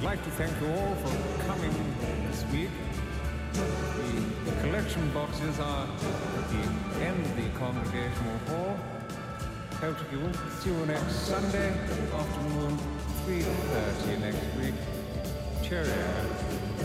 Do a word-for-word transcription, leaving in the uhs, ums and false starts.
I'd like to thank you all for coming this week. The collection boxes are at the end of the congregational hall. Hope you see you next Sunday afternoon, three thirty next week. Cheerio.